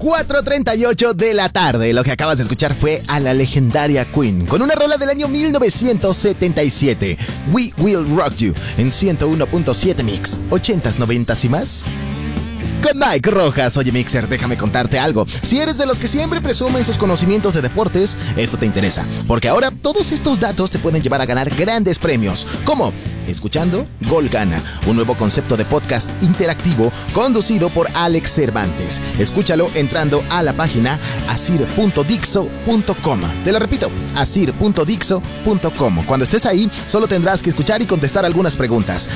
4:38 de la tarde. Lo que acabas de escuchar fue a la legendaria Queen con una rola del año 1977, We Will Rock You, en 101.7 Mix, 80s, 90s y más. Con Mike Rojas. Oye, Mixer, déjame contarte algo. Si eres de los que siempre presumen sus conocimientos de deportes, esto te interesa, porque ahora todos estos datos te pueden llevar a ganar grandes premios, como escuchando Gol Gana, un nuevo concepto de podcast interactivo conducido por Alex Cervantes. Escúchalo entrando a la página asir.dixo.com. Te lo repito, asir.dixo.com. Cuando estés ahí, solo tendrás que escuchar y contestar algunas preguntas.